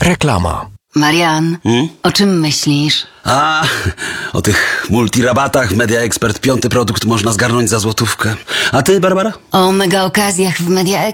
Reklama. Marian, o czym myślisz? O tych multirabatach w Media Expert 5. produkt można zgarnąć za złotówkę. A ty, Barbara? O mega okazjach w Media